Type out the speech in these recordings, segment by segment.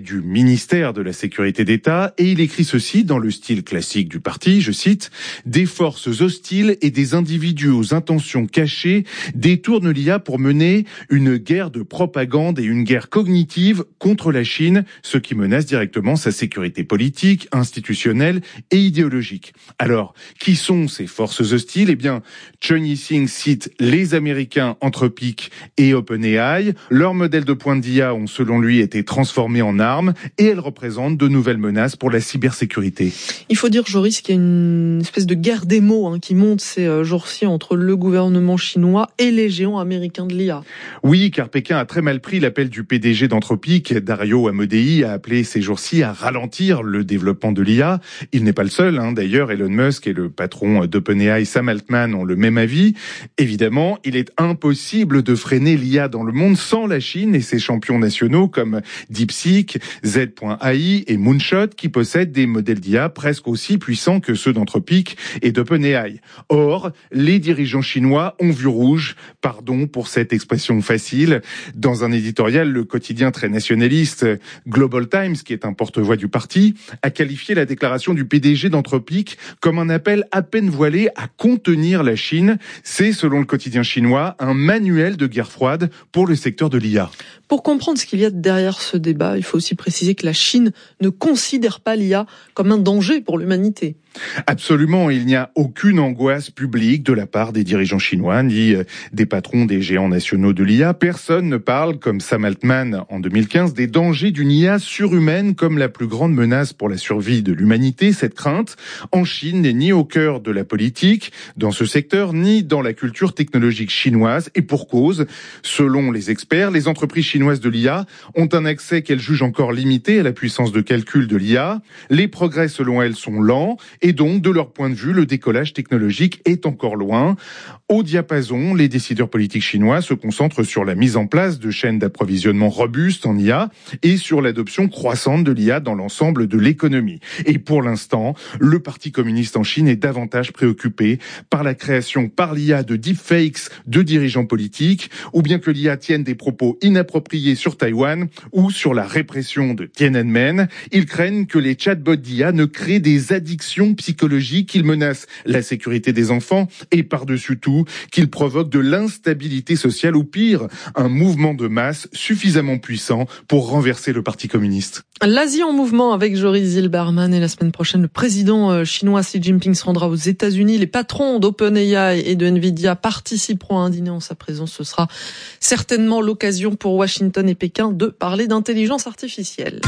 du ministère de la Sécurité d'État et il écrit ceci dans le style classique du parti, je cite, « Des forces hostiles et des individus aux intentions cachées détournent l'IA pour mener une guerre de propagande et une guerre cognitive contre la Chine, ce qui menace directement sa sécurité politique, institutionnelle et idéologique. » Alors, qui sont ces forces hostiles ? Eh bien, Chun Yi-Sing cite les Américains Anthropic et OpenAI. Leurs modèles de pointe d'IA ont selon lui été transformés en armes et elles représentent de nouvelles menaces pour la cybersécurité. Il faut dire, Joris, qu'il y a une espèce de guerre des mots qui monte ces jours-ci entre le gouvernement chinois et les géants américains de l'IA. Oui, car Pékin a très mal pris l'appel du PDG d'Anthropic, Dario Amodei, a appelé ces jours-ci à ralentir le développement de l'IA. Il n'est pas le seul, d'ailleurs Elon Musk et le patron d'OpenAI Sam Altman ont le même avis. Évidemment, il est impossible de freiner l'IA dans le monde sans la Chine et ses champions nationaux comme DeepSeek, Z.ai et Moonshot qui possèdent des modèles d'IA presque aussi puissants que ceux d'Anthropic et d'OpenAI. Or, les dirigeants chinois ont vu rouge, pardon pour cette expression facile. Dans un éditorial, le quotidien très nationaliste Global Times, qui est un porte-voix du parti, a qualifié la déclaration du PDG d'Anthropic comme un appel à peine voilé à contenir la Chine. C'est, selon le quotidien chinois, un manuel de guerre froide pour le secteur de l'IA. Pour comprendre ce qu'il y a derrière ce débat, il faut aussi préciser que la Chine ne considère pas l'IA comme un danger pour l'humanité. Absolument, il n'y a aucune angoisse publique de la part des dirigeants chinois ni des patrons des géants nationaux de l'IA. Personne ne parle, comme Sam Altman en 2015, des dangers d'une IA surhumaine comme la plus grande menace pour la survie de l'humanité. Cette crainte, en Chine, n'est ni au cœur de la politique dans ce secteur, ni dans la culture technologique chinoise. Et pour cause, selon les experts, les entreprises chinoises de l'IA ont un accès qu'elles jugent encore limité à la puissance de calcul de l'IA. Les progrès, selon elles, sont lents. Et donc, de leur point de vue, le décollage technologique est encore loin. Au diapason, les décideurs politiques chinois se concentrent sur la mise en place de chaînes d'approvisionnement robustes en IA et sur l'adoption croissante de l'IA dans l'ensemble de l'économie. Et pour l'instant, le Parti communiste en Chine est davantage préoccupé par la création par l'IA de deepfakes de dirigeants politiques, ou bien que l'IA tienne des propos inappropriés sur Taïwan ou sur la répression de Tiananmen. Ils craignent que les chatbots d'IA ne créent des addictions psychologiques, qu'ils menacent la sécurité des enfants et par-dessus tout, qu'ils provoquent de l'instabilité sociale ou pire, un mouvement de masse suffisamment puissant pour renverser le Parti communiste. L'Asie en mouvement avec Joris Zilberman et la semaine prochaine, le président chinois Xi Jinping se rendra aux États-Unis. Les patrons d'OpenAI et de Nvidia participeront à un dîner en sa présence. Ce sera certainement l'occasion pour Washington et Pékin de parler d'intelligence artificielle.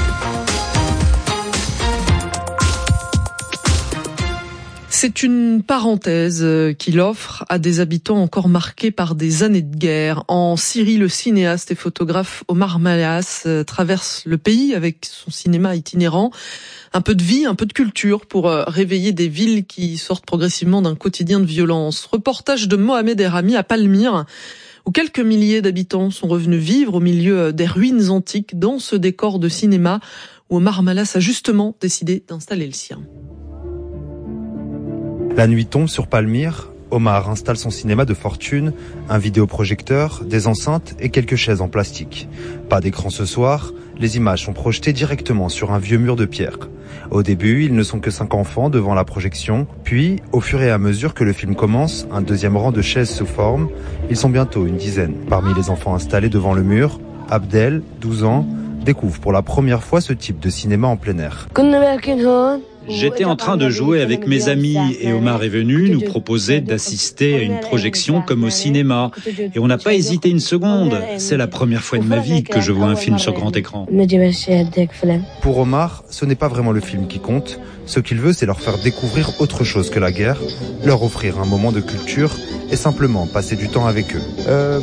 C'est une parenthèse qu'il offre à des habitants encore marqués par des années de guerre. En Syrie, le cinéaste et photographe Omar Malas traverse le pays avec son cinéma itinérant. Un peu de vie, un peu de culture pour réveiller des villes qui sortent progressivement d'un quotidien de violence. Reportage de Mohamed Errami à Palmyre, où quelques milliers d'habitants sont revenus vivre au milieu des ruines antiques dans ce décor de cinéma où Omar Malas a justement décidé d'installer le sien. La nuit tombe sur Palmyre. Omar installe son cinéma de fortune, un vidéoprojecteur, des enceintes et quelques chaises en plastique. Pas d'écran ce soir, les images sont projetées directement sur un vieux mur de pierre. Au début, ils ne sont que 5 enfants devant la projection, puis, au fur et à mesure que le film commence, un deuxième rang de chaises se forme. Ils sont bientôt une dizaine. Parmi les enfants installés devant le mur, Abdel, 12 ans, découvre pour la première fois ce type de cinéma en plein air. J'étais en train de jouer avec mes amis et Omar est venu nous proposer d'assister à une projection comme au cinéma. Et on n'a pas hésité une seconde. C'est la première fois de ma vie que je vois un film sur grand écran. Pour Omar, ce n'est pas vraiment le film qui compte. Ce qu'il veut, c'est leur faire découvrir autre chose que la guerre, leur offrir un moment de culture et simplement passer du temps avec eux.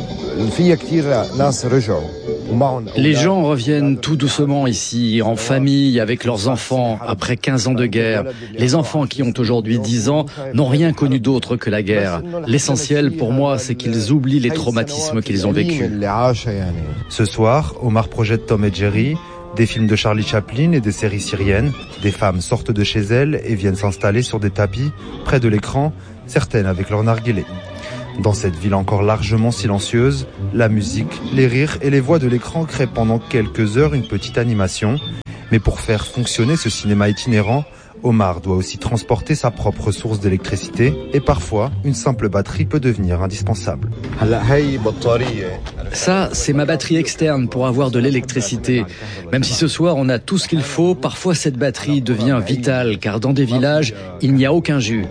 Les gens reviennent tout doucement ici, en famille, avec leurs enfants, après 15 ans de guerre. Les enfants qui ont aujourd'hui 10 ans n'ont rien connu d'autre que la guerre. L'essentiel pour moi, c'est qu'ils oublient les traumatismes qu'ils ont vécus. Ce soir, Omar projette Tom et Jerry, des films de Charlie Chaplin et des séries syriennes. Des femmes sortent de chez elles et viennent s'installer sur des tapis, près de l'écran, certaines avec leur narguilé. Dans cette ville encore largement silencieuse, la musique, les rires et les voix de l'écran créent pendant quelques heures une petite animation. Mais pour faire fonctionner ce cinéma itinérant, Omar doit aussi transporter sa propre source d'électricité et parfois, une simple batterie peut devenir indispensable. Ça, c'est ma batterie externe pour avoir de l'électricité. Même si ce soir on a tout ce qu'il faut, parfois cette batterie devient vitale car dans des villages, il n'y a aucun jus.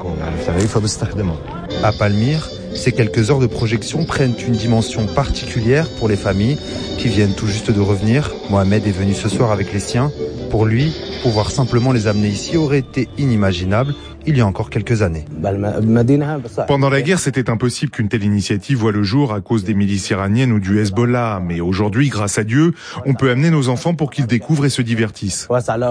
À Palmyre, ces quelques heures de projection prennent une dimension particulière pour les familles qui viennent tout juste de revenir. Mohamed est venu ce soir avec les siens. Pour lui, pouvoir simplement les amener ici aurait été inimaginable il y a encore quelques années. Pendant la guerre, c'était impossible qu'une telle initiative voie le jour à cause des milices iraniennes ou du Hezbollah. Mais aujourd'hui, grâce à Dieu, on peut amener nos enfants pour qu'ils découvrent et se divertissent.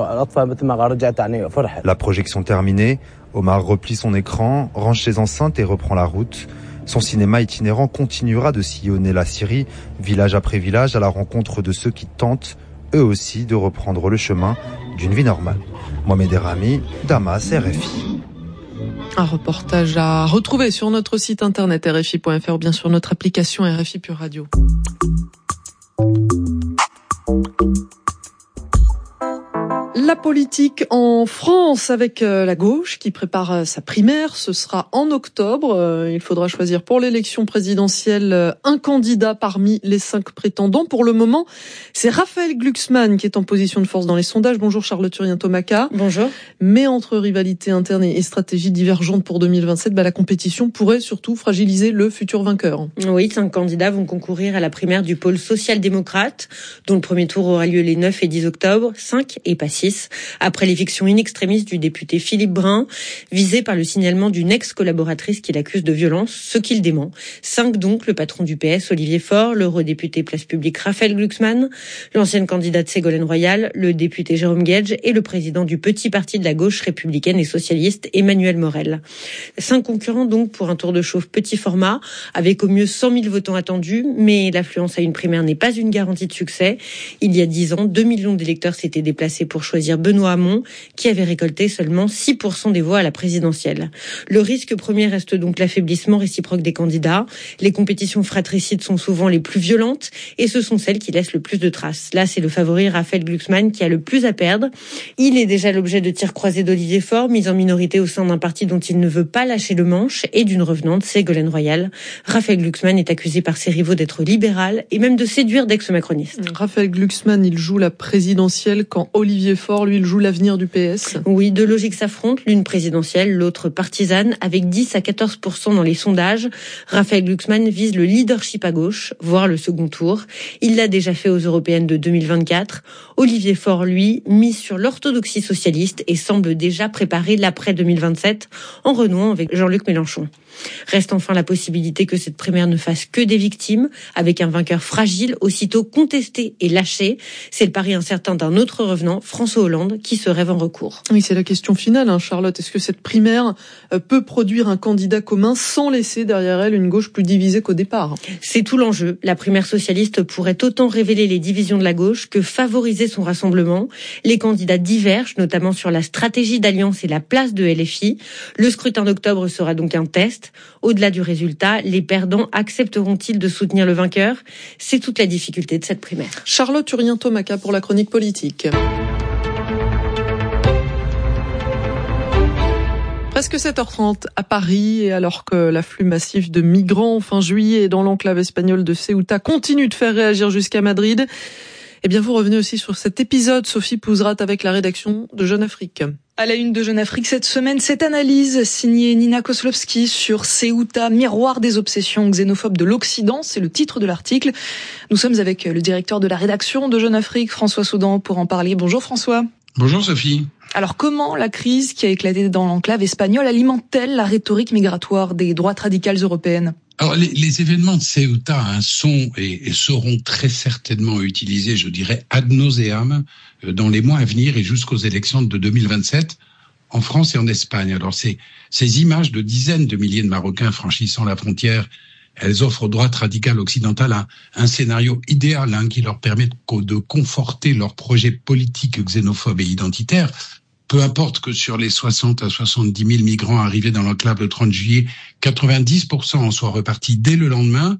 La projection terminée, Omar replie son écran, range ses enceintes et reprend la route. Son cinéma itinérant continuera de sillonner la Syrie, village après village, à la rencontre de ceux qui tentent, eux aussi, de reprendre le chemin d'une vie normale. Mohamed Errami, Damas, RFI. Un reportage à retrouver sur notre site internet rfi.fr ou bien sur notre application RFI Pure Radio. La politique en France avec la gauche qui prépare sa primaire, ce sera en octobre. Il faudra choisir pour l'élection présidentielle un candidat parmi les 5 prétendants. Pour le moment, c'est Raphaël Glucksmann qui est en position de force dans les sondages. Bonjour Charlotte Turien-Tomaka. Bonjour. Mais entre rivalité interne et stratégie divergente pour 2027, la compétition pourrait surtout fragiliser le futur vainqueur. Oui, 5 candidats vont concourir à la primaire du pôle social-démocrate, dont le premier tour aura lieu les 9 et 10 octobre. 5 et pas 6. Après l'éviction in extremis du député Philippe Brun, visé par le signalement d'une ex-collaboratrice qui l'accuse de violence, ce qu'il dément. 5 donc, le patron du PS Olivier Faure, l'eurodéputé Place Publique Raphaël Glucksmann, l'ancienne candidate Ségolène Royal, le député Jérôme Guedj et le président du petit parti de la gauche républicaine et socialiste Emmanuel Morel. 5 concurrents donc pour un tour de chauffe petit format, avec au mieux 100 000 votants attendus, mais l'affluence à une primaire n'est pas une garantie de succès. Il y a 10 ans, 2 millions d'électeurs s'étaient déplacés pour choisir Benoît Hamon, qui avait récolté seulement 6% des voix à la présidentielle. Le risque premier reste donc l'affaiblissement réciproque des candidats. Les compétitions fratricides sont souvent les plus violentes et ce sont celles qui laissent le plus de traces. Là, c'est le favori Raphaël Glucksmann qui a le plus à perdre. Il est déjà l'objet de tirs croisés d'Olivier Faure, mis en minorité au sein d'un parti dont il ne veut pas lâcher le manche, et d'une revenante, Ségolène Royal. Raphaël Glucksmann est accusé par ses rivaux d'être libéral et même de séduire d'ex-macronistes. Raphaël Glucksmann, il joue la présidentielle quand Olivier Faure, lui, il joue l'avenir du PS. Oui, deux logiques s'affrontent, l'une présidentielle, l'autre partisane, avec 10 à 14% dans les sondages. Raphaël Glucksmann vise le leadership à gauche, voire le second tour. Il l'a déjà fait aux européennes de 2024. Olivier Faure, lui, mise sur l'orthodoxie socialiste et semble déjà préparer l'après 2027 en renouant avec Jean-Luc Mélenchon. Reste enfin la possibilité que cette primaire ne fasse que des victimes, avec un vainqueur fragile, aussitôt contesté et lâché. C'est le pari incertain d'un autre revenant, François Hollande, qui se rêve en recours. Oui, c'est la question finale, Charlotte. Est-ce que cette primaire peut produire un candidat commun sans laisser derrière elle une gauche plus divisée qu'au départ? C'est tout l'enjeu. La primaire socialiste pourrait autant révéler les divisions de la gauche que favoriser son rassemblement. Les candidats divergent, notamment sur la stratégie d'alliance et la place de LFI. Le scrutin d'octobre sera donc un test. Au-delà du résultat, les perdants accepteront-ils de soutenir le vainqueur? C'est toute la difficulté de cette primaire. Charlotte Turien-Tomaka pour la chronique politique. Presque 7h30 à Paris, et alors que l'afflux massif de migrants fin juillet dans l'enclave espagnole de Ceuta continue de faire réagir jusqu'à Madrid, eh bien vous revenez aussi sur cet épisode, Sophie Pouzrat, avec la rédaction de Jeune Afrique. À la une de Jeune Afrique cette semaine, cette analyse signée Nina Kozlowski sur Ceuta, miroir des obsessions xénophobes de l'Occident, c'est le titre de l'article. Nous sommes avec le directeur de la rédaction de Jeune Afrique, François Soudan, pour en parler. Bonjour François. Bonjour Sophie. Alors comment la crise qui a éclaté dans l'enclave espagnole alimente-t-elle la rhétorique migratoire des droites radicales européennes ? Alors les événements de Ceuta sont et seront très certainement utilisés, je dirais, ad nauseam dans les mois à venir et jusqu'aux élections de 2027 en France et en Espagne. Alors ces images de dizaines de milliers de Marocains franchissant la frontière, elles offrent aux droites radicales occidentales un scénario idéal qui leur permet de conforter leur projet politique xénophobe et identitaire. Peu importe que sur les 60 à 70 000 migrants arrivés dans l'enclave le 30 juillet, 90% en soient repartis dès le lendemain,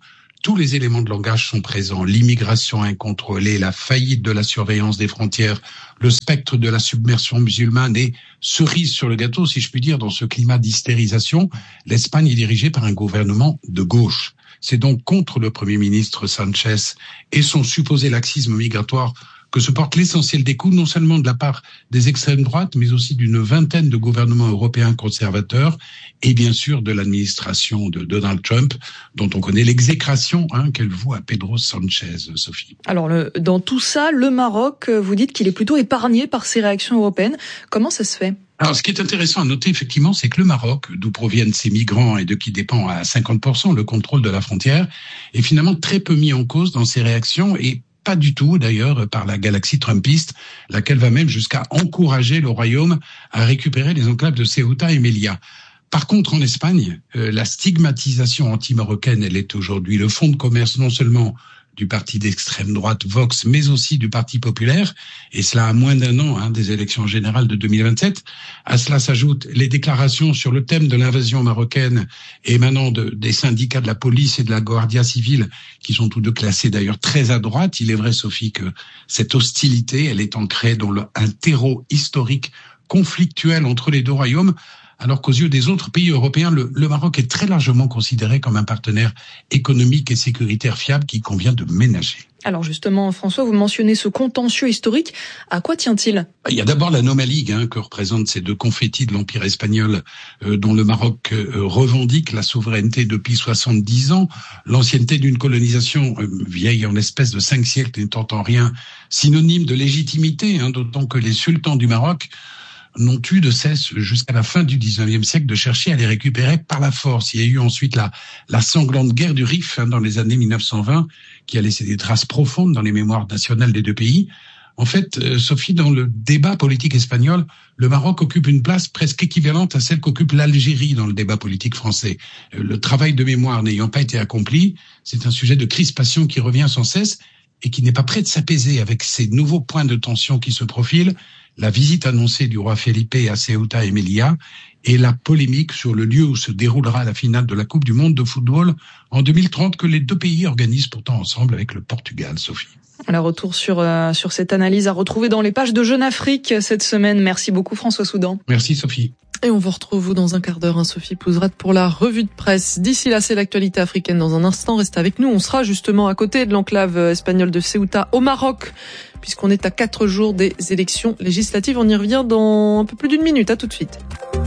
tous les éléments de langage sont présents. L'immigration incontrôlée, la faillite de la surveillance des frontières, le spectre de la submersion musulmane et cerise sur le gâteau, si je puis dire, dans ce climat d'hystérisation, l'Espagne est dirigée par un gouvernement de gauche. C'est donc contre le Premier ministre Sanchez et son supposé laxisme migratoire que se porte l'essentiel des coups, non seulement de la part des extrêmes droites, mais aussi d'une vingtaine de gouvernements européens conservateurs et bien sûr de l'administration de Donald Trump, dont on connaît l'exécration qu'elle voue à Pedro Sanchez, Sophie. Alors, dans tout ça, le Maroc, vous dites qu'il est plutôt épargné par ces réactions européennes. Comment ça se fait ? Alors, ce qui est intéressant à noter, effectivement, c'est que le Maroc, d'où proviennent ces migrants et de qui dépend à 50% le contrôle de la frontière, est finalement très peu mis en cause dans ses réactions et pas du tout, d'ailleurs, par la galaxie trumpiste, laquelle va même jusqu'à encourager le royaume à récupérer les enclaves de Ceuta et Melilla. Par contre, en Espagne, la stigmatisation anti-marocaine, elle est aujourd'hui le fonds de commerce non seulement du parti d'extrême droite Vox, mais aussi du Parti populaire, et cela à moins d'un an des élections générales de 2027. À cela s'ajoutent les déclarations sur le thème de l'invasion marocaine émanant des syndicats de la police et de la Guardia civile, qui sont tous deux classés d'ailleurs très à droite. Il est vrai, Sophie, que cette hostilité, elle est ancrée dans un terreau historique conflictuel entre les deux royaumes, alors qu'aux yeux des autres pays européens, le Maroc est très largement considéré comme un partenaire économique et sécuritaire fiable qu'il convient de ménager. Alors justement, François, vous mentionnez ce contentieux historique. À quoi tient-il ? Il y a d'abord l'anomalie que représentent ces deux confettis de l'Empire espagnol dont le Maroc revendique la souveraineté depuis 70 ans, l'ancienneté d'une colonisation vieille en espèce de 5 siècles n'étant en rien synonyme de légitimité, d'autant que les sultans du Maroc n'ont eu de cesse jusqu'à la fin du 19e siècle de chercher à les récupérer par la force. Il y a eu ensuite la sanglante guerre du Rif dans les années 1920 qui a laissé des traces profondes dans les mémoires nationales des deux pays. En fait, Sophie, dans le débat politique espagnol, le Maroc occupe une place presque équivalente à celle qu'occupe l'Algérie dans le débat politique français. Le travail de mémoire n'ayant pas été accompli, c'est un sujet de crispation qui revient sans cesse et qui n'est pas prêt de s'apaiser avec ces nouveaux points de tension qui se profilent, la visite annoncée du roi Felipe à Ceuta et Melilla et la polémique sur le lieu où se déroulera la finale de la Coupe du Monde de football en 2030 que les deux pays organisent pourtant ensemble avec le Portugal, Sophie. Alors, retour sur cette analyse à retrouver dans les pages de Jeune Afrique cette semaine. Merci beaucoup François Soudan. Merci Sophie. Et on vous retrouve dans un quart d'heure, Sophie Pouzrat, pour la revue de presse. D'ici là, c'est l'actualité africaine dans un instant. Restez avec nous. On sera justement à côté de l'enclave espagnole de Ceuta au Maroc, puisqu'on est à 4 jours des élections législatives. On y revient dans un peu plus d'une minute. À tout de suite.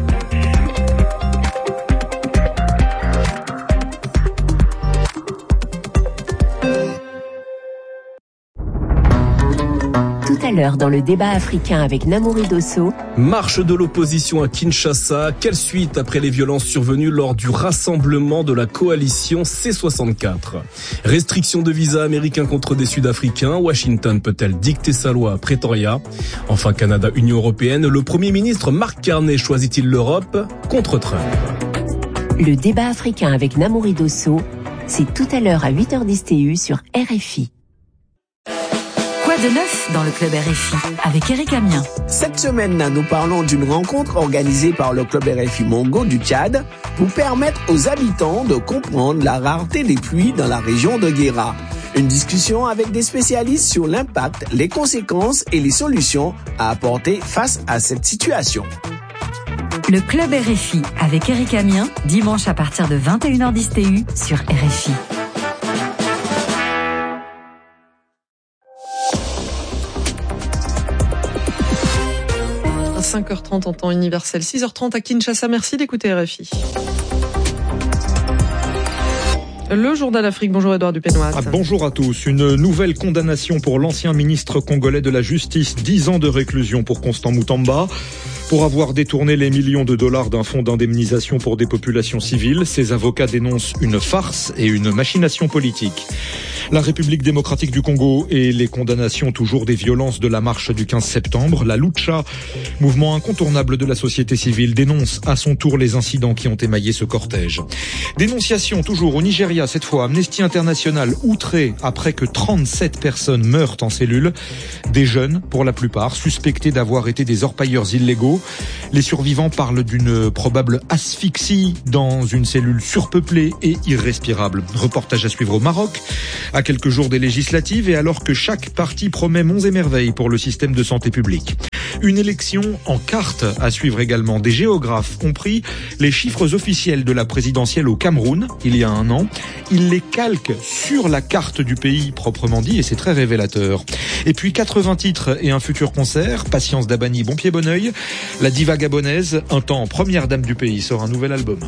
Tout à l'heure dans le débat africain avec Namouri Dosso. Marche de l'opposition à Kinshasa. Quelle suite après les violences survenues lors du rassemblement de la coalition C64? Restriction de visa américain contre des Sud-Africains. Washington peut-elle dicter sa loi à Pretoria? Enfin, Canada, Union européenne. Le Premier ministre Mark Carney choisit-il l'Europe contre Trump? Le débat africain avec Namouri Dosso, c'est tout à l'heure à 8h10 TU sur RFI. Quoi de neuf dans le club RFI avec Eric Amien? Cette semaine, nous parlons d'une rencontre organisée par le club RFI Mongo du Tchad pour permettre aux habitants de comprendre la rareté des pluies dans la région de Guéra. Une discussion avec des spécialistes sur l'impact, les conséquences et les solutions à apporter face à cette situation. Le club RFI avec Eric Amien, dimanche à partir de 21h10 TU sur RFI. À 5h30 en temps universel, 6h30 à Kinshasa. Merci d'écouter RFI. Le journal d'Afrique. Bonjour Edouard Dupénoat. Bonjour à tous. Une nouvelle condamnation pour l'ancien ministre congolais de la Justice. 10 ans de réclusion pour Constant Moutamba. Pour avoir détourné les millions de dollars d'un fonds d'indemnisation pour des populations civiles, ses avocats dénoncent une farce et une machination politique. La République démocratique du Congo et les condamnations toujours des violences de la marche du 15 septembre. La Lucha, mouvement incontournable de la société civile, dénonce à son tour les incidents qui ont émaillé ce cortège. Dénonciation toujours au Nigeria, cette fois Amnesty International outré après que 37 personnes meurent en cellule. Des jeunes, pour la plupart, suspectés d'avoir été des orpailleurs illégaux. Les survivants parlent d'une probable asphyxie dans une cellule surpeuplée et irrespirable. Reportage à suivre au Maroc, à quelques jours des législatives et alors que chaque parti promet monts et merveilles pour le système de santé publique. Une élection en carte à suivre également. Des géographes ont pris les chiffres officiels de la présidentielle au Cameroun il y a un an. Ils les calquent sur la carte du pays proprement dit et c'est très révélateur. Et puis 80 titres et un futur concert. Patience Dabani, bon pied bon oeil. La diva gabonaise, un temps première dame du pays, sort un nouvel album.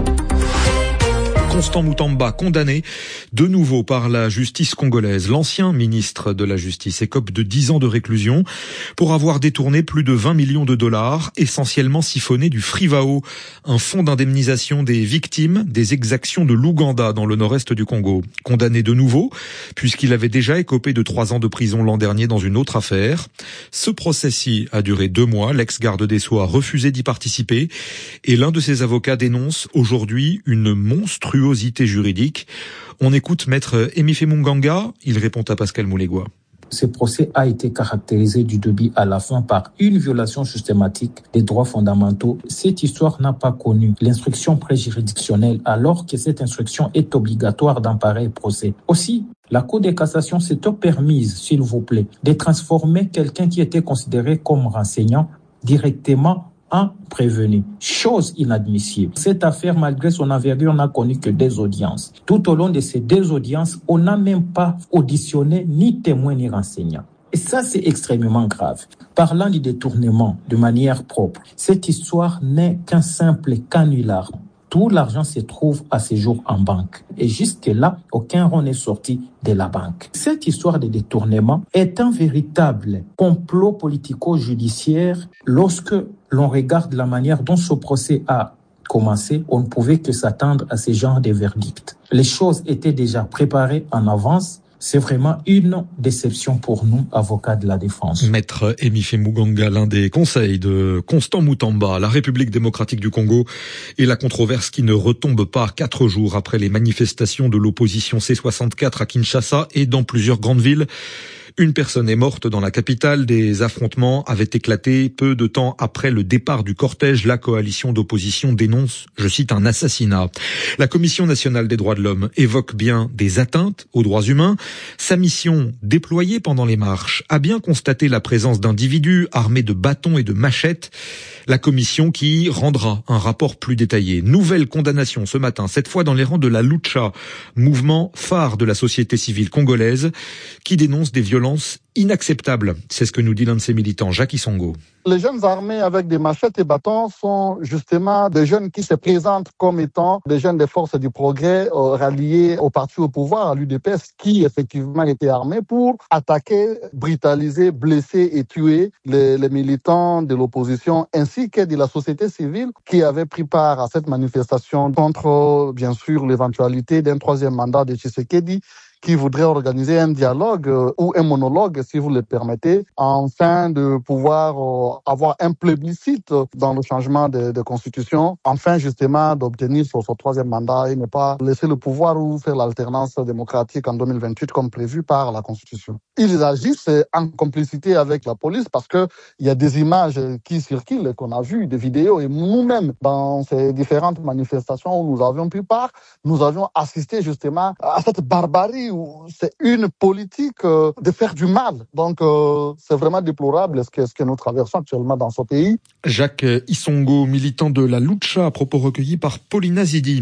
Constant Mutamba, condamné de nouveau par la justice congolaise. L'ancien ministre de la Justice écope de 10 ans de réclusion pour avoir détourné plus de 20 millions de dollars, essentiellement siphonnés du Frivao, un fonds d'indemnisation des victimes des exactions de l'Ouganda dans le nord-est du Congo. Condamné de nouveau, puisqu'il avait déjà écopé de 3 ans de prison l'an dernier dans une autre affaire. Ce procès-ci a duré 2 mois. L'ex-garde des Sceaux a refusé d'y participer et l'un de ses avocats dénonce aujourd'hui une monstrueuse juridique. On écoute maître Emifé Munganga, il répond à Pascal Moulegua. Ce procès a été caractérisé du début à la fin par une violation systématique des droits fondamentaux. Cette histoire n'a pas connu l'instruction préjuridictionnelle alors que cette instruction est obligatoire dans pareil procès. Aussi, la Cour de cassation s'est permise, s'il vous plaît, de transformer quelqu'un qui était considéré comme renseignant directement en prévenu. Chose inadmissible. Cette affaire, malgré son envergure, n'a connu que 2 audiences. Tout au long de ces 2 audiences, on n'a même pas auditionné ni témoin ni renseignant. Et ça, c'est extrêmement grave. Parlant du détournement de manière propre, cette histoire n'est qu'un simple canular. Tout l'argent se trouve à ce jour en banque. Et jusque-là, aucun rond n'est sorti de la banque. Cette histoire de détournement est un véritable complot politico-judiciaire. Lorsque l'on regarde la manière dont ce procès a commencé, on ne pouvait que s'attendre à ce genre de verdict. Les choses étaient déjà préparées en avance. C'est vraiment une déception pour nous, avocats de la défense. Maître Emifé Munganga, l'un des conseils de Constant Mutamba, la République démocratique du Congo et la controverse qui ne retombe pas 4 jours après les manifestations de l'opposition C64 à Kinshasa et dans plusieurs grandes villes. Une personne est morte dans la capitale. Des affrontements avaient éclaté peu de temps après le départ du cortège. La coalition d'opposition dénonce, je cite, un assassinat. La Commission nationale des droits de l'homme évoque bien des atteintes aux droits humains. Sa mission, déployée pendant les marches, a bien constaté la présence d'individus armés de bâtons et de machettes. La commission qui rendra un rapport plus détaillé. Nouvelle condamnation ce matin, cette fois dans les rangs de la Lucha, mouvement phare de la société civile congolaise, qui dénonce des violences inacceptables. C'est ce que nous dit l'un de ses militants, Jacques Isongo. Les jeunes armés avec des machettes et bâtons sont justement des jeunes qui se présentent comme étant des jeunes des forces du progrès ralliés au parti au pouvoir, à l'UDPS, qui effectivement étaient armés pour attaquer, brutaliser, blesser et tuer les militants de l'opposition ainsi que de la société civile qui avait pris part à cette manifestation contre, bien sûr, l'éventualité d'un 3e mandat de Tshisekedi, qui voudrait organiser un dialogue ou un monologue, si vous le permettez, afin de pouvoir avoir un plébiscite dans le changement de constitution, afin justement d'obtenir son 3e mandat et ne pas laisser le pouvoir ou faire l'alternance démocratique en 2028 comme prévu par la Constitution. Ils agissent en complicité avec la police parce que il y a des images qui circulent, qu'on a vues, des vidéos, et nous-mêmes, dans ces différentes manifestations où nous avions pris part, nous avions assisté justement à cette barbarie où c'est une politique de faire du mal. Donc, c'est vraiment déplorable ce que nous traversons actuellement dans ce pays. Jacques Isongo, militant de la Lucha, à propos recueillis par Paulina Zidi.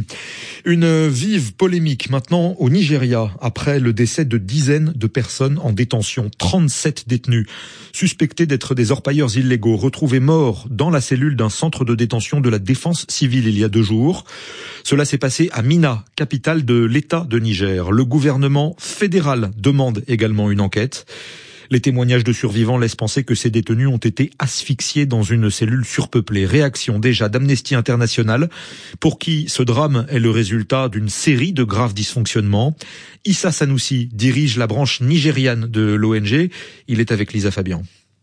Une vive polémique maintenant au Nigeria, après le décès de dizaines de personnes en détention. 37 détenus suspectés d'être des orpailleurs illégaux, retrouvés morts dans la cellule d'un centre de détention de la défense civile il y a 2 jours. Cela s'est passé à Minna, capitale de l'État de Niger. Le gouvernement fédéral demande également une enquête. Les témoignages de survivants laissent penser que ces détenus ont été asphyxiés dans une cellule surpeuplée. Réaction déjà d'Amnesty International, pour qui ce drame est le résultat d'une série de graves dysfonctionnements. Issa Sanoussi dirige la branche nigériane de l'ONG. Il est avec Lisa Fabian.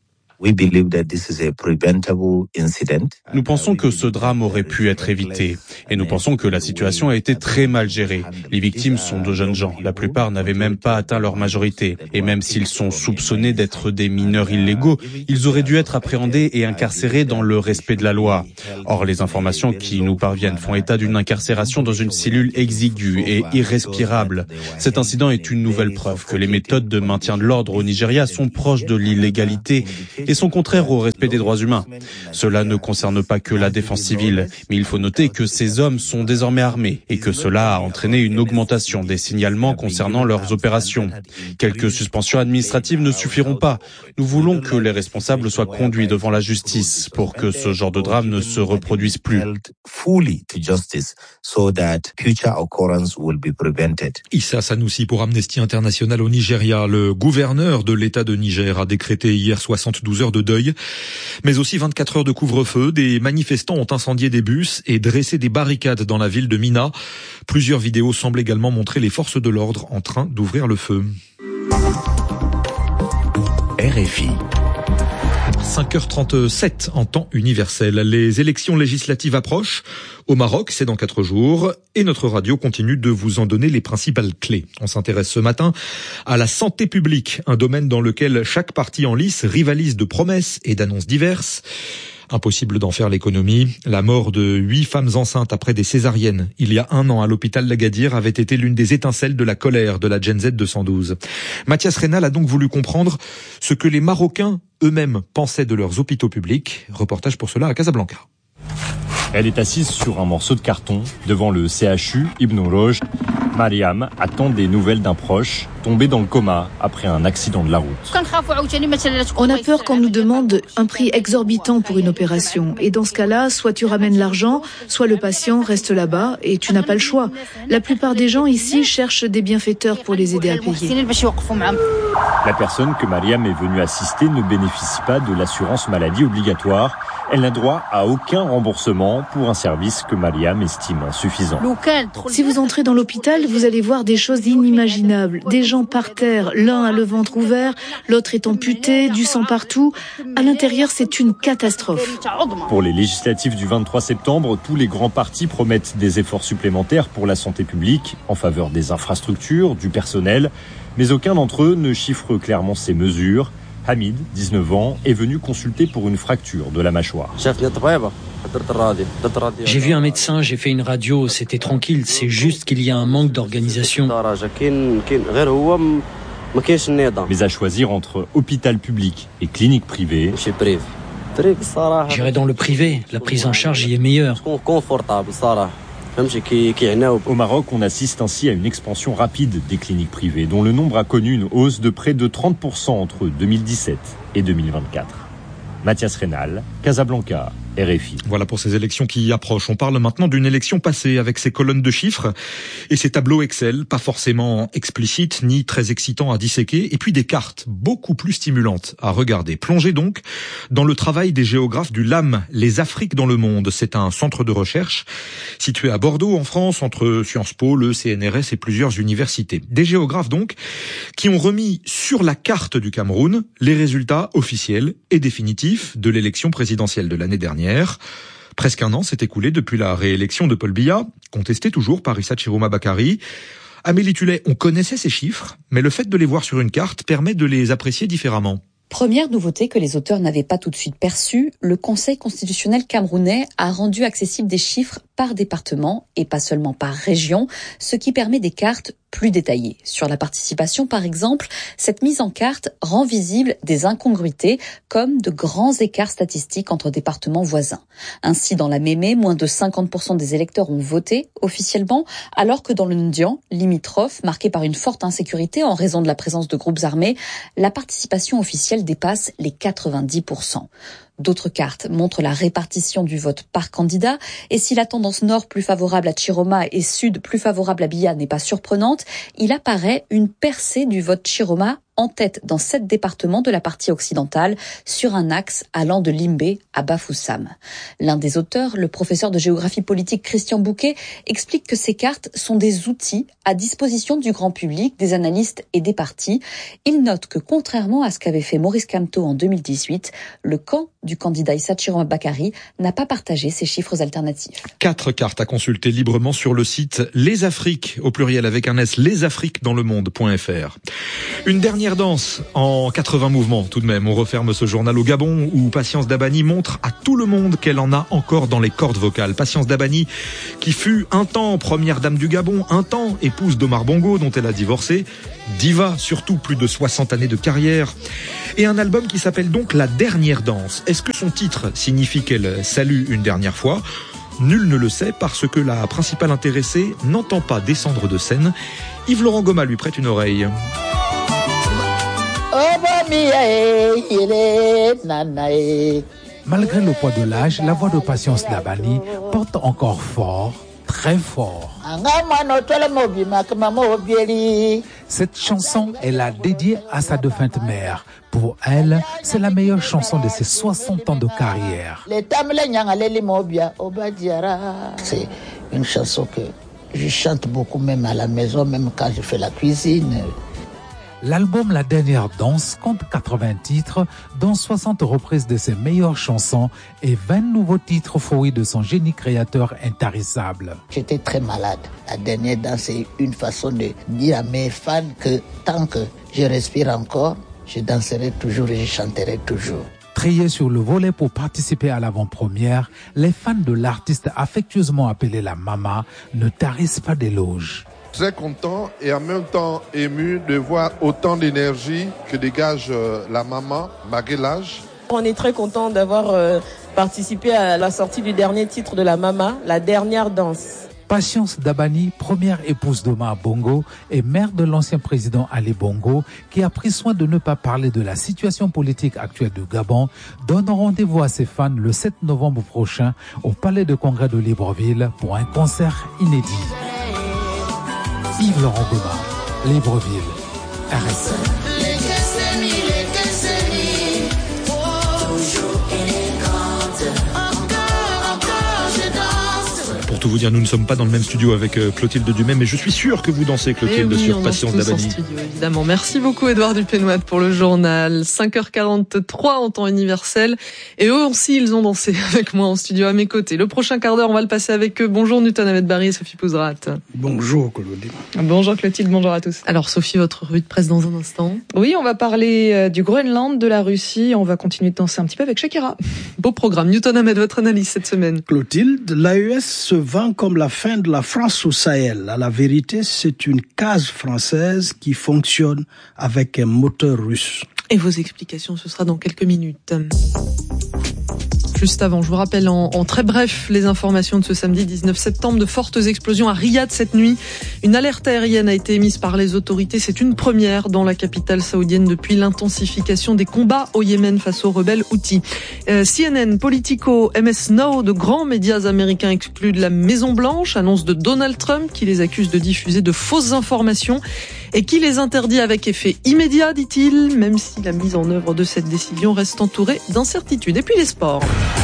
Nous pensons que ce drame aurait pu être évité et nous pensons que la situation a été très mal gérée. Les victimes sont de jeunes gens. La plupart n'avaient même pas atteint leur majorité. Et même s'ils sont soupçonnés d'être des mineurs illégaux, ils auraient dû être appréhendés et incarcérés dans le respect de la loi. Or, les informations qui nous parviennent font état d'une incarcération dans une cellule exiguë et irrespirable. Cet incident est une nouvelle preuve que les méthodes de maintien de l'ordre au Nigeria sont proches de l'illégalité et sont contraires au respect des droits humains. Cela ne concerne pas que la défense civile, mais il faut noter que ces hommes sont désormais armés et que cela a entraîné une augmentation des signalements concernant leurs opérations. Quelques suspensions administratives ne suffiront pas. Nous voulons que les responsables soient conduits devant la justice pour que ce genre de drame ne se reproduise plus. Issa Sanoussi pour Amnesty International au Nigeria. Le gouverneur de l'État de Niger a décrété hier 72 heures de deuil, mais aussi 24 heures de couvre-feu. Des manifestants ont incendié des bus et dressé des barricades dans la ville de Mina. Plusieurs vidéos semblent également montrer les forces de l'ordre en train d'ouvrir le feu. RFI. 5h37 en temps universel. Les élections législatives approchent. Au Maroc, c'est dans 4 jours. Et notre radio continue de vous en donner les principales clés. On s'intéresse ce matin à la santé publique, un domaine dans lequel chaque parti en lice rivalise de promesses et d'annonces diverses. Impossible d'en faire l'économie. La mort de 8 femmes enceintes après des césariennes il y a 1 an à l'hôpital d'Agadir avait été l'une des étincelles de la colère de la Gen Z 212. Mathias Reynal a donc voulu comprendre ce que les Marocains eux-mêmes pensaient de leurs hôpitaux publics. Reportage pour cela à Casablanca. Elle est assise sur un morceau de carton devant le CHU Ibn Rouge. Mariam attend des nouvelles d'un proche tombé dans le coma après un accident de la route. On a peur qu'on nous demande un prix exorbitant pour une opération. Et dans ce cas-là, soit tu ramènes l'argent, soit le patient reste là-bas et tu n'as pas le choix. La plupart des gens ici cherchent des bienfaiteurs pour les aider à payer. La personne que Mariam est venue assister ne bénéficie pas de l'assurance maladie obligatoire. Elle n'a droit à aucun remboursement pour un service que Mariam estime insuffisant. Si vous entrez dans l'hôpital, vous allez voir des choses inimaginables. Des gens par terre, l'un a le ventre ouvert, l'autre est amputé, du sang partout. À l'intérieur, c'est une catastrophe. Pour les législatives du 23 septembre, tous les grands partis promettent des efforts supplémentaires pour la santé publique, en faveur des infrastructures, du personnel, mais aucun d'entre eux ne chiffre clairement ces mesures. Hamid, 19 ans, est venu consulter pour une fracture de la mâchoire. J'ai vu un médecin, j'ai fait une radio, c'était tranquille, c'est juste qu'il y a un manque d'organisation. Mais à choisir entre hôpital public et clinique privée, j'irai dans le privé, la prise en charge y est meilleure. Au Maroc, on assiste ainsi à une expansion rapide des cliniques privées, dont le nombre a connu une hausse de près de 30% entre 2017 et 2024. Mathias Reynal, Casablanca, RFI. Voilà pour ces élections qui approchent. On parle maintenant d'une élection passée avec ses colonnes de chiffres et ses tableaux Excel, pas forcément explicites ni très excitants à disséquer, et puis des cartes beaucoup plus stimulantes à regarder. Plongez donc dans le travail des géographes du LAM, les Afriques dans le monde. C'est un centre de recherche situé à Bordeaux en France, entre Sciences Po, le CNRS et plusieurs universités. Des géographes donc qui ont remis sur la carte du Cameroun les résultats officiels et définitifs de l'élection présidentielle de l'année dernière. Presque 1 an s'est écoulé depuis la réélection de Paul Biya, contesté toujours par Issa Chiroma Bakary. Amélie Tullet, on connaissait ces chiffres, mais le fait de les voir sur une carte permet de les apprécier différemment. Première nouveauté que les auteurs n'avaient pas tout de suite perçue, le Conseil constitutionnel camerounais a rendu accessibles des chiffres par département et pas seulement par région, ce qui permet des cartes plus détaillées. Sur la participation, par exemple, cette mise en carte rend visible des incongruités comme de grands écarts statistiques entre départements voisins. Ainsi, dans la Mémé, moins de 50% des électeurs ont voté officiellement, alors que dans le Ndian, limitrophe, marqué par une forte insécurité en raison de la présence de groupes armés, la participation officielle dépasse les 90%. D'autres cartes montrent la répartition du vote par candidat, et si la tendance nord plus favorable à Chiroma et sud plus favorable à Biya n'est pas surprenante, il apparaît une percée du vote Chiroma en tête dans 7 départements de la partie occidentale sur un axe allant de Limbé à Bafoussam. L'un des auteurs, le professeur de géographie politique Christian Bouquet, explique que ces cartes sont des outils à disposition du grand public, des analystes et des partis. Il note que contrairement à ce qu'avait fait Maurice Kamto en 2018, le camp du candidat Issa Chirom Bakary n'a pas partagé ces chiffres alternatifs. 4 cartes à consulter librement sur le site Les Afriques, au pluriel avec un S, lesafriquesdanslemonde.fr. Une dernière danse en 80 mouvements tout de même. On referme ce journal au Gabon où Patience Dabani montre à tout le monde qu'elle en a encore dans les cordes vocales. Patience Dabani qui fut un temps première dame du Gabon, un temps épouse d'Omar Bongo dont elle a divorcé, diva surtout, plus de 60 années de carrière et un album qui s'appelle donc La Dernière Danse. Est-ce que son titre signifie qu'elle salue une dernière fois ? Nul ne le sait parce que la principale intéressée n'entend pas descendre de scène. Yves-Laurent Goma lui prête une oreille. Malgré le poids de l'âge, la voix de Patience Dabani porte encore fort, très fort. Cette chanson, elle l'a dédiée à sa défunte mère. Pour elle, c'est la meilleure chanson de ses 60 ans de carrière. C'est une chanson que je chante beaucoup, même à la maison, même quand je fais la cuisine. L'album La Dernière Danse compte 80 titres, dont 60 reprises de ses meilleures chansons et 20 nouveaux titres fruits de son génie créateur intarissable. J'étais très malade. La Dernière Danse, c'est une façon de dire à mes fans que tant que je respire encore, je danserai toujours et je chanterai toujours. Triés sur le volet pour participer à l'avant-première, les fans de l'artiste affectueusement appelée la Mama ne tarissent pas d'éloges. Très content et en même temps ému de voir autant d'énergie que dégage la maman, malgré l'âge. On est très content d'avoir participé à la sortie du dernier titre de la Mama, La Dernière Danse. Patience Dabani, première épouse d'Omar Bongo et mère de l'ancien président Ali Bongo, qui a pris soin de ne pas parler de la situation politique actuelle du Gabon, donne rendez-vous à ses fans le 7 novembre prochain au Palais de Congrès de Libreville pour un concert inédit. Yves-Laurent Goma, Libreville, RFI. Pour tout vous dire, nous ne sommes pas dans le même studio avec Clotilde Dumais, mais je suis sûr que vous dansez, Clotilde, sur Patience Dabani. Évidemment. Merci beaucoup, Édouard Dupénois, pour le journal. 5h43 en temps universel. Et eux aussi, ils ont dansé avec moi en studio à mes côtés. Le prochain quart d'heure, on va le passer avec eux. Bonjour, Newton Ahmed Barry et Sophie Pouzrat. Bonjour, Clotilde. Bonjour, Clotilde. Bonjour à tous. Alors, Sophie, votre revue de presse dans un instant. Oui, on va parler du Groenland, de la Russie. On va continuer de danser un petit peu avec Shakira. Beau programme. Newton Ahmed, votre analyse cette semaine. Clotilde, l'AES se vend comme la fin de la France au Sahel. À la vérité, c'est une case française qui fonctionne avec un moteur russe. Et vos explications, ce sera dans quelques minutes. Juste avant, je vous rappelle en très bref les informations de ce samedi 19 septembre. De fortes explosions à Riyad cette nuit. Une alerte aérienne a été émise par les autorités. C'est une première dans la capitale saoudienne depuis l'intensification des combats au Yémen face aux rebelles Houthis. CNN, Politico, MS Now, de grands médias américains exclus de la Maison-Blanche, annonce de Donald Trump qui les accuse de diffuser de fausses informations et qui les interdit avec effet immédiat, dit-il, même si la mise en œuvre de cette décision reste entourée d'incertitudes. Et puis les sports.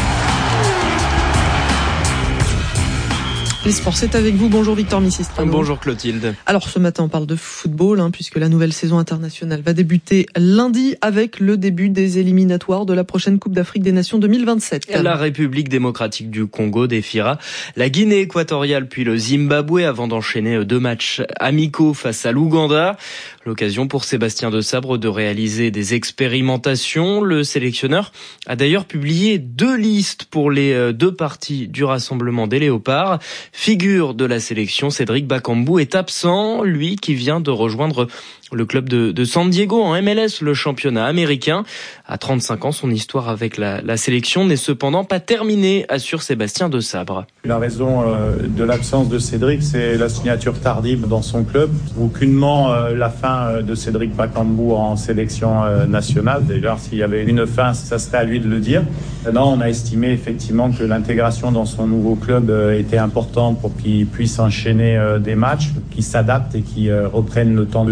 Les sports, c'est avec vous. Bonjour Victor Missistrano. Bonjour Clotilde. Alors ce matin, on parle de football, puisque la nouvelle saison internationale va débuter lundi avec le début des éliminatoires de la prochaine Coupe d'Afrique des Nations 2027. La République démocratique du Congo défiera la Guinée équatoriale puis le Zimbabwe avant d'enchaîner 2 matchs amicaux face à l'Ouganda. L'occasion pour Sébastien Desabre de réaliser des expérimentations. Le sélectionneur a d'ailleurs publié 2 listes pour les 2 parties du rassemblement des Léopards. Figure de la sélection, Cédric Bakambu est absent, lui qui vient de rejoindre le club de San Diego en MLS, le championnat américain. À 35 ans, son histoire avec la sélection n'est cependant pas terminée, assure Sébastien Desabre. La raison de l'absence de Cédric, c'est la signature tardive dans son club. Aucunement la fin de Cédric Bakambu en sélection nationale. D'ailleurs, s'il y avait une fin, ça serait à lui de le dire. Non, on a estimé effectivement que l'intégration dans son nouveau club était importante pour qu'il puisse enchaîner des matchs, qu'il s'adapte et qu'il reprenne le temps de jeu pour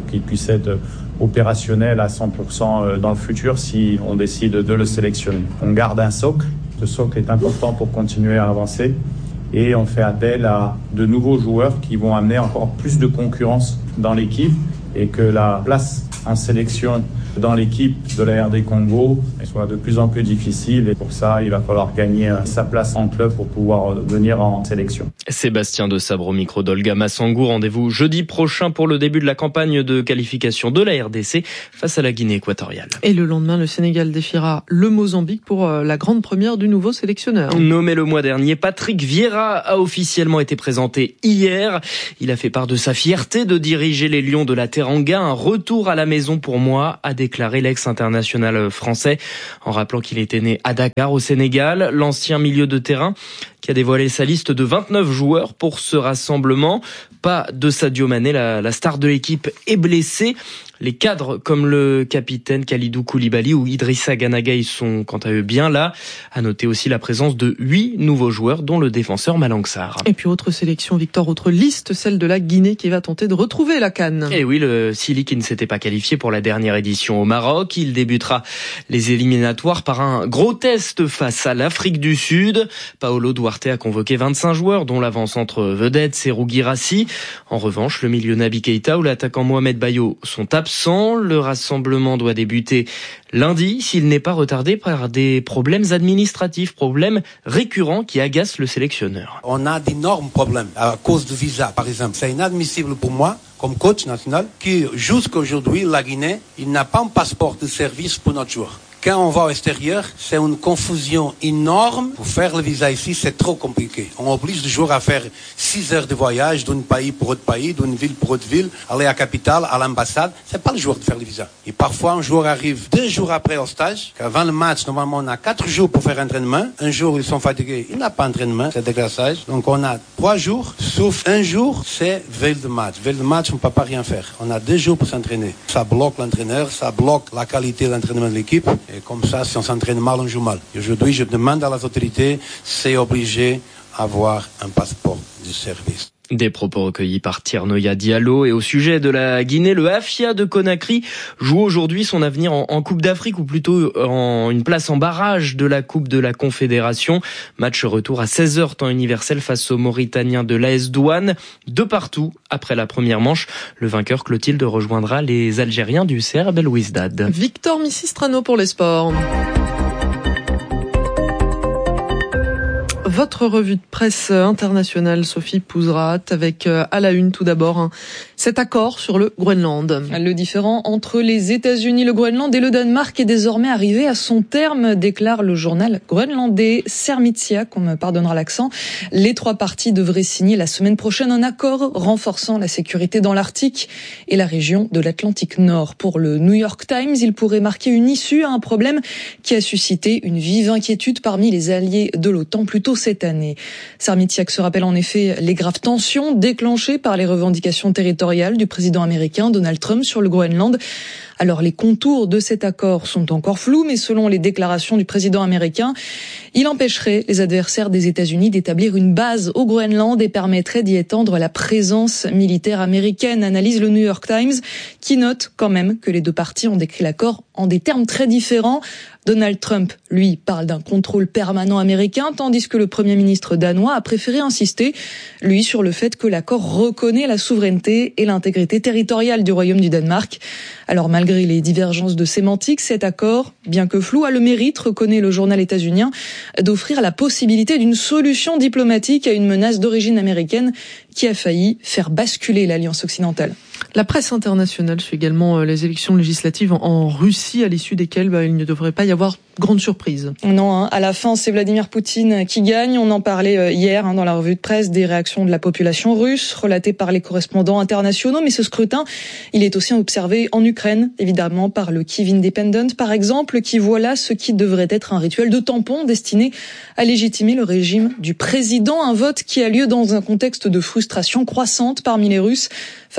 qu'il puisse être opérationnel à 100% dans le futur si on décide de le sélectionner. On garde un socle. Ce socle est important pour continuer à avancer. Et on fait appel à de nouveaux joueurs qui vont amener encore plus de concurrence dans l'équipe et que la place en sélection dans l'équipe de la RD Congo soit de plus en plus difficile. Et pour ça, il va falloir gagner sa place en club pour pouvoir venir en sélection. Sébastien de Sabre au micro d'Olga Massangou. Rendez-vous jeudi prochain pour le début de la campagne de qualification de la RDC face à la Guinée équatoriale. Et le lendemain, le Sénégal défiera le Mozambique pour la grande première du nouveau sélectionneur. Nommé le mois dernier, Patrick Vieira a officiellement été présenté hier. Il a fait part de sa fierté de diriger les Lions de la Teranga. Un retour à la maison pour moi, a déclaré l'ex-international français, en rappelant qu'il était né à Dakar au Sénégal. L'ancien milieu de terrain qui a dévoilé sa liste de 29 joueurs pour ce rassemblement. Pas de Sadio Mané, la star de l'équipe est blessée. Les cadres comme le capitaine Kalidou Koulibaly ou Idrissa Gana Gueye sont quant à eux bien là. À noter aussi la présence de 8 nouveaux joueurs dont le défenseur Malang Sarr. Et puis autre sélection, Victor, autre liste, celle de la Guinée qui va tenter de retrouver la CAN. Et oui, le Sili qui ne s'était pas qualifié pour la dernière édition au Maroc. Il débutera les éliminatoires par un gros test face à l'Afrique du Sud. Paolo Duarte a convoqué 25 joueurs dont l'avant-centre vedette Serhou Guirassy. En revanche, le milieu Naby Keita ou l'attaquant Mohamed Bayo sont absents. Le rassemblement doit débuter lundi s'il n'est pas retardé par des problèmes administratifs, problèmes récurrents qui agacent le sélectionneur. On a d'énormes problèmes à cause du visa, par exemple. C'est inadmissible pour moi, comme coach national, que jusqu'à aujourd'hui, la Guinée, il n'a pas un passeport de service pour notre joueur. Quand on va au extérieur, c'est une confusion énorme. Pour faire le visa ici, c'est trop compliqué. On oblige le joueur à faire 6 heures de voyage d'un pays pour autre pays, d'une ville pour autre ville, aller à la capitale, à l'ambassade. C'est pas le joueur de faire le visa. Et parfois, un joueur arrive 2 jours après au stage, qu'avant le match, normalement, on a 4 jours pour faire entraînement. Un jour, ils sont fatigués. Il n'a pas d'entraînement, c'est déclassage. Donc, on a 3 jours, sauf un jour, c'est veille de match. Veille de match, on ne peut pas rien faire. On a 2 jours pour s'entraîner. Ça bloque l'entraîneur, ça bloque la qualité de l'entraînement de l'équipe. Et comme ça, si on s'entraîne mal, on joue mal. Et aujourd'hui, je demande à les autorités, c'est obligé d'avoir un passeport de service. Des propos recueillis par Tiernoya Diallo. Et au sujet de la Guinée, le Afia de Conakry joue aujourd'hui son avenir en Coupe d'Afrique, ou plutôt en une place en barrage de la Coupe de la Confédération. Match retour à 16h temps universel face aux Mauritaniens de l'AS Douane. De partout après la première manche. Le vainqueur Clotilde rejoindra les Algériens du CR Belouizdad. Victor Missistrano pour les sports. Votre revue de presse internationale, Sophie Pouzrat, avec à la une tout d'abord cet accord sur le Groenland. Le différend entre les États-Unis, le Groenland et le Danemark est désormais arrivé à son terme, déclare le journal groenlandais Sermitsiaq, on me pardonnera l'accent. Les 3 parties devraient signer la semaine prochaine un accord renforçant la sécurité dans l'Arctique et la région de l'Atlantique Nord. Pour le New York Times, il pourrait marquer une issue à un problème qui a suscité une vive inquiétude parmi les alliés de l'OTAN plus tôt cette année. Sermitsiaq se rappelle en effet les graves tensions déclenchées par les revendications territoriales du président américain Donald Trump sur le Groenland. Alors les contours de cet accord sont encore flous, mais selon les déclarations du président américain, il empêcherait les adversaires des États-Unis d'établir une base au Groenland et permettrait d'y étendre la présence militaire américaine, analyse le New York Times, qui note quand même que les 2 parties ont décrit l'accord en des termes très différents. Donald Trump, lui, parle d'un contrôle permanent américain, tandis que le Premier ministre danois a préféré insister, lui, sur le fait que l'accord reconnaît la souveraineté et l'intégrité territoriale du Royaume du Danemark. Alors malgré les divergences de sémantique, cet accord, bien que flou, a le mérite, reconnaît le journal états-unien, d'offrir la possibilité d'une solution diplomatique à une menace d'origine américaine qui a failli faire basculer l'Alliance occidentale. La presse internationale suit également les élections législatives en Russie, à l'issue desquelles il ne devrait pas y avoir grande surprise. Non, à la fin, c'est Vladimir Poutine qui gagne. On en parlait hier dans la revue de presse des réactions de la population russe, relatées par les correspondants internationaux. Mais ce scrutin, il est aussi observé en Ukraine, évidemment, par le Kyiv Independent, par exemple, qui voit là ce qui devrait être un rituel de tampon destiné à légitimer le régime du président. Un vote qui a lieu dans un contexte de frustration croissante parmi les Russes face à la guerre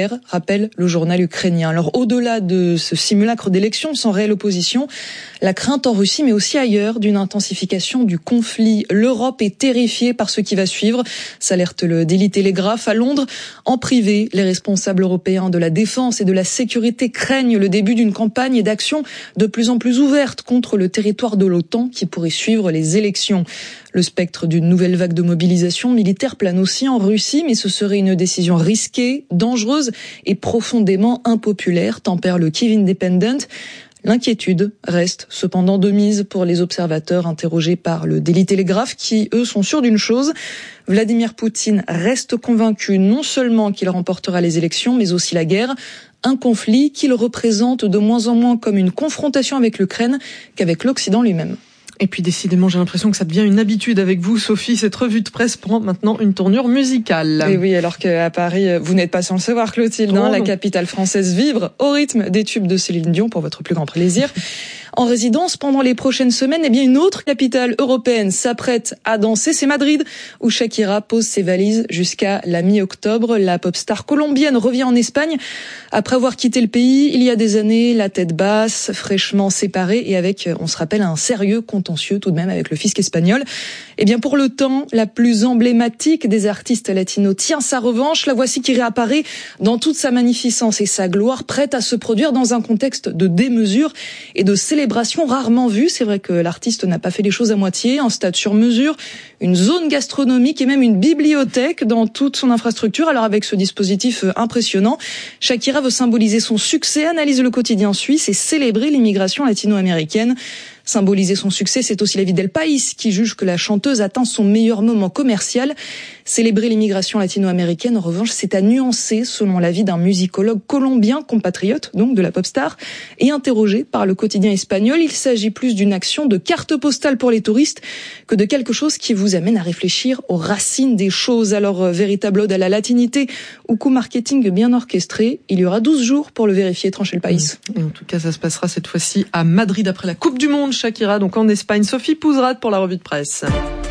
guerre, rappelle le journal ukrainien. Alors au-delà de ce simulacre d'élection sans réelle opposition, la crainte en Russie mais aussi ailleurs d'une intensification du conflit. L'Europe est terrifiée par ce qui va suivre, s'alerte le Daily Telegraph. À Londres, en privé, les responsables européens de la défense et de la sécurité craignent le début d'une campagne d'action de plus en plus ouverte contre le territoire de l'OTAN qui pourrait suivre les élections. Le spectre d'une nouvelle vague de mobilisation militaire plane aussi en Russie, mais ce serait une décision risquée, dangereuse et profondément impopulaire, tempère le Kyiv Independent. L'inquiétude reste cependant de mise pour les observateurs interrogés par le Daily Telegraph qui, eux, sont sûrs d'une chose. Vladimir Poutine reste convaincu non seulement qu'il remportera les élections, mais aussi la guerre. Un conflit qu'il représente de moins en moins comme une confrontation avec l'Ukraine qu'avec l'Occident lui-même. Et puis décidément, j'ai l'impression que ça devient une habitude avec vous, Sophie. Cette revue de presse prend maintenant une tournure musicale. Et oui, alors qu'à Paris, vous n'êtes pas sans le savoir, Clotilde, la capitale française vibre au rythme des tubes de Céline Dion pour votre plus grand plaisir. En résidence pendant les prochaines semaines, une autre capitale européenne s'apprête à danser. C'est Madrid, où Shakira pose ses valises jusqu'à la mi-octobre. La pop star colombienne revient en Espagne après avoir quitté le pays il y a des années, la tête basse, fraîchement séparée et avec, on se rappelle, un sérieux contentieux tout de même avec le fisc espagnol. Pour le temps, la plus emblématique des artistes latinos tient sa revanche. La voici qui réapparaît dans toute sa magnificence et sa gloire, prête à se produire dans un contexte de démesure et de célébration rarement vue. C'est vrai que l'artiste n'a pas fait les choses à moitié. Un stade sur mesure, une zone gastronomique et même une bibliothèque dans toute son infrastructure. Alors avec ce dispositif impressionnant, Shakira veut symboliser son succès, analyse le quotidien suisse et célébrer l'immigration latino-américaine. Symboliser son succès, c'est aussi l'avis d'El País, qui juge que la chanteuse atteint son meilleur moment commercial. Célébrer l'immigration latino-américaine, en revanche, c'est à nuancer, selon l'avis d'un musicologue colombien, compatriote donc de la pop star, et interrogé par le quotidien espagnol. Il s'agit plus d'une action de carte postale pour les touristes que de quelque chose qui vous amène à réfléchir aux racines des choses. Alors, véritable ode à la latinité ou coup marketing bien orchestré, il y aura 12 jours pour le vérifier, tranche El País. Et en tout cas, ça se passera cette fois-ci à Madrid après la Coupe du Monde. Shakira, donc en Espagne. Sophie Pouzrat pour la revue de presse.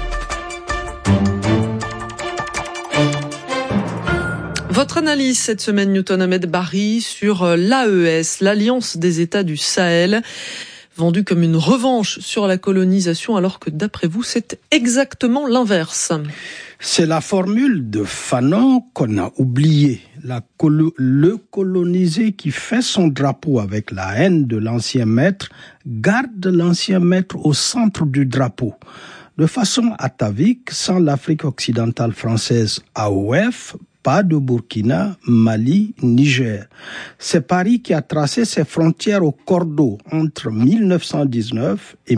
Votre analyse cette semaine, Newton Ahmed Barry, sur l'AES, l'Alliance des États du Sahel, vendue comme une revanche sur la colonisation, alors que d'après vous, c'est exactement l'inverse. C'est la formule de Fanon qu'on a oubliée. Le colonisé qui fait son drapeau avec la haine de l'ancien maître garde l'ancien maître au centre du drapeau. De façon atavique, sans l'Afrique occidentale française AOF, pas de Burkina, Mali, Niger. C'est Paris qui a tracé ses frontières au cordeau entre 1919 et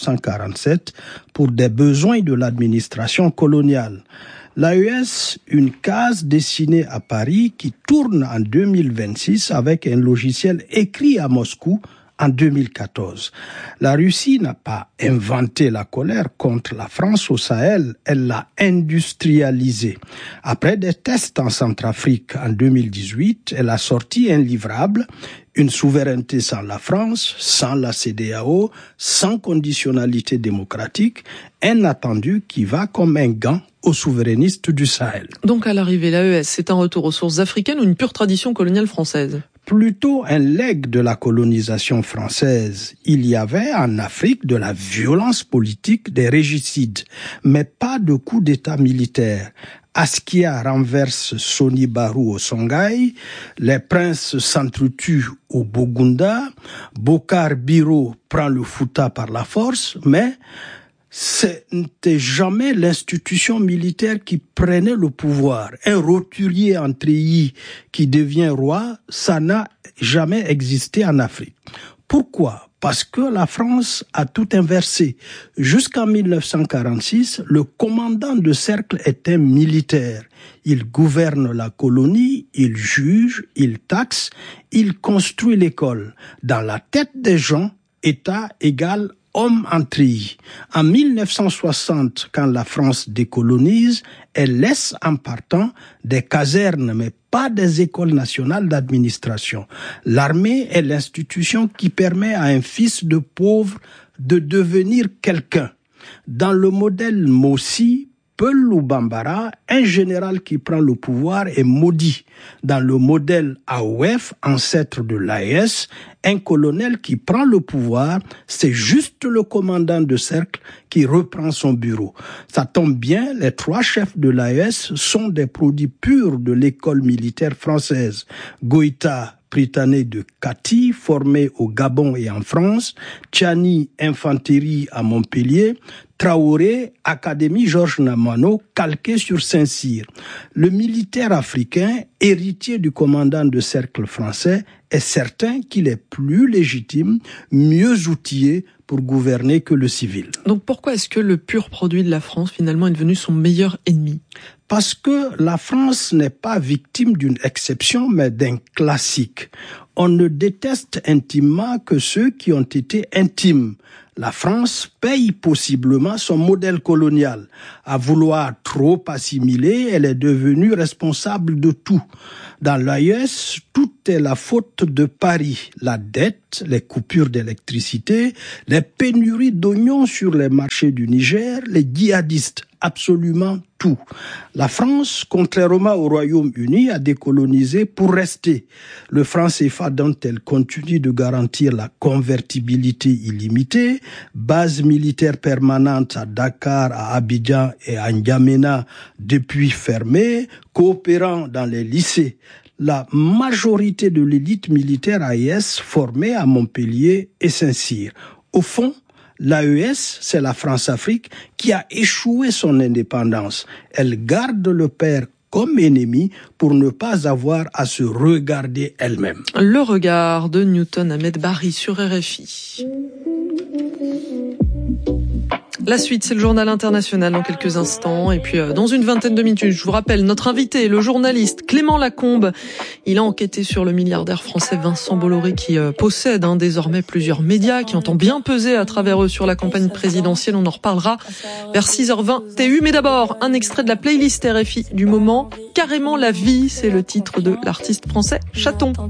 1947 pour des besoins de l'administration coloniale. L'AES, une case dessinée à Paris qui tourne en 2026 avec un logiciel écrit à Moscou en 2014. La Russie n'a pas inventé la colère contre la France au Sahel, elle l'a industrialisée. Après des tests en Centrafrique en 2018, elle a sorti un livrable, une souveraineté sans la France, sans la CEDEAO, sans conditionnalité démocratique, un attendu qui va comme un gant aux souverainistes du Sahel. Donc à l'arrivée, l'AES, c'est un retour aux sources africaines ou une pure tradition coloniale française ? Plutôt un legs de la colonisation française. Il y avait en Afrique de la violence politique, des régicides, mais pas de coup d'État militaire. Askia renverse Soni Barou au Songhai, les princes s'entretuent au Bogunda, Bokar Biro prend le Fouta par la force, mais ce n'était jamais l'institution militaire qui prenait le pouvoir. Un roturier en treillis qui devient roi, ça n'a jamais existé en Afrique. Pourquoi ? Parce que la France a tout inversé. Jusqu'en 1946, le commandant de cercle était militaire. Il gouverne la colonie, il juge, il taxe, il construit l'école. Dans la tête des gens, État égale homme en treillis. En 1960, quand la France décolonise, elle laisse en partant des casernes, mais pas des écoles nationales d'administration. L'armée est l'institution qui permet à un fils de pauvre de devenir quelqu'un. Dans le modèle Mossi, Peul ou Bambara, un général qui prend le pouvoir est maudit. Dans le modèle AOF, ancêtre de l'AES, un colonel qui prend le pouvoir, c'est juste le commandant de cercle qui reprend son bureau. Ça tombe bien, les 3 chefs de l'AES sont des produits purs de l'école militaire française. Goïta, Pritané de Cati, formé au Gabon et en France, Tchani, infanterie à Montpellier, Traoré, Académie Georges Namano, calqué sur Saint-Cyr. Le militaire africain, héritier du commandant de cercle français, est certain qu'il est plus légitime, mieux outillé pour gouverner que le civil. Donc pourquoi est-ce que le pur produit de la France, finalement, est devenu son meilleur ennemi ? Parce que la France n'est pas victime d'une exception, mais d'un classique. On ne déteste intimement que ceux qui ont été intimes. La France paye possiblement son modèle colonial. À vouloir trop assimiler, elle est devenue responsable de tout. Dans l'AES, tout est la faute de Paris. La dette, les coupures d'électricité, les pénuries d'oignons sur les marchés du Niger, les djihadistes. Absolument tout. La France, contrairement au Royaume-Uni, a décolonisé pour rester. Le franc CFA dont elle continue de garantir la convertibilité illimitée, base militaire permanente à Dakar, à Abidjan et à N'Djamena depuis fermée, coopérant dans les lycées. La majorité de l'élite militaire AES formée à Montpellier et Saint-Cyr. Au fond, l'AES, c'est la France-Afrique qui a échoué son indépendance. Elle garde le père comme ennemi pour ne pas avoir à se regarder elle-même. Le regard de Newton Ahmed Barry sur RFI. La suite, c'est le journal international dans quelques instants. Et puis, dans une vingtaine de minutes, je vous rappelle, notre invité, le journaliste Clément Lacombe. Il a enquêté sur le milliardaire français Vincent Bolloré qui possède désormais plusieurs médias, qui entend bien peser à travers eux sur la campagne présidentielle. On en reparlera vers 6h20 TU. Mais d'abord, un extrait de la playlist RFI du moment. Carrément la vie, c'est le titre de l'artiste français Chaton.